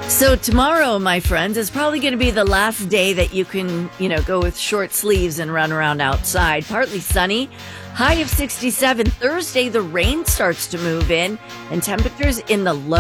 So tomorrow, my friends, is probably going to be the last day that you can, go with short sleeves and run around outside. Partly sunny, high of 67. Thursday, the rain starts to move in and temperatures in the low